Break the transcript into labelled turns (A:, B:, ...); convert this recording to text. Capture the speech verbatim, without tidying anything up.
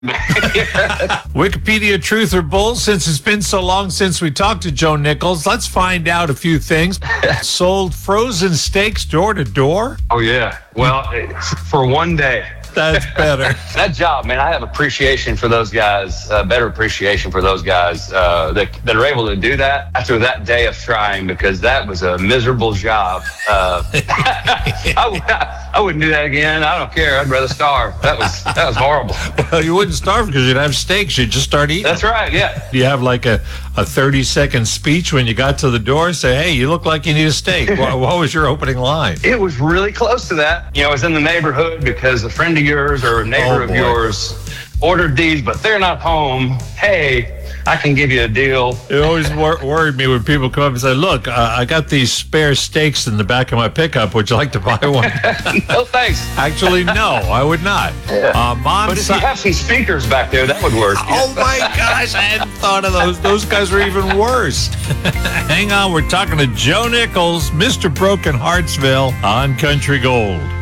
A: Wikipedia truth or bull, since it's been so long since we talked to Joe Nichols, let's find out a few things. Sold frozen steaks door to door?
B: Oh, yeah. Well, for one day.
A: That's better.
B: That job, man, I have appreciation for those guys, uh, better appreciation for those guys uh, that, that are able to do that after that day of trying, because that was a miserable job. Uh, I, would, I wouldn't do that again. I don't care. I'd rather starve. That was that was horrible.
A: Well, you wouldn't starve because you'd have steaks. You'd just start eating.
B: That's right, yeah.
A: Do you have like a, a thirty-second speech when you got to the door? Say, hey, you look like you need a steak. what, what was your opening line?
B: It was really close to that. You know, I was in the neighborhood because a friend of yours or a neighbor
A: Oh,
B: of
A: boy.
B: yours ordered these, but they're not home. Hey, I can give you a deal.
A: It always wor- worried me when people come up and say, look, uh, I got these spare steaks in the back of my pickup. Would you like to buy one?
B: No, thanks.
A: Actually, no, I would not.
B: Yeah.
A: Uh, Mom,
B: But if you have some speakers back there, that would work.
A: oh, my gosh, I hadn't thought of those. Those guys were even worse. Hang on, we're talking to Joe Nichols, Mister Broken Heartsville on Country Gold.